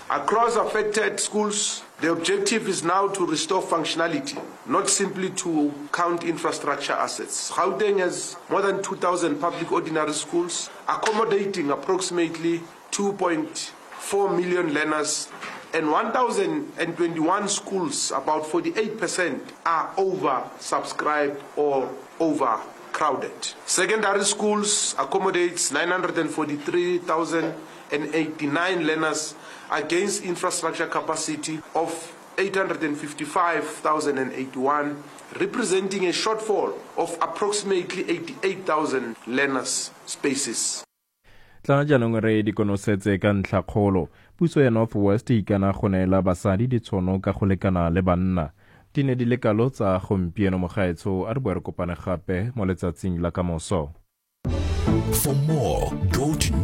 Across affected schools, the objective is now to restore functionality, not simply to count infrastructure assets. Gauteng has more than 2,000 public ordinary schools, accommodating approximately 2.4 million learners, and 1,021 schools, about 48%, are oversubscribed or overcrowded. Secondary schools accommodates 943,089 learners against infrastructure capacity of 855,081, representing a shortfall of approximately 88,000 learners spaces. Tla jaanong re di konosetse ka ntlhakgolo puso ya Northwest ikana go neela basadi ditšhono ka go lekana le banna di ne di lekalo tsa gompieno mogaetsho a re bo re kopane gape mo letsatsing la kamoso. For more, go to